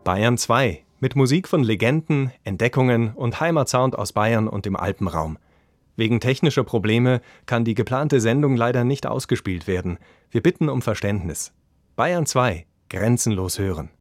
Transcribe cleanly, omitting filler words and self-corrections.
Bayern 2 mit Musik von Legenden, Entdeckungen und Heimatsound aus Bayern und dem Alpenraum. Wegen technischer Probleme kann die geplante Sendung leider nicht ausgespielt werden. Wir bitten um Verständnis. Bayern 2 – grenzenlos hören.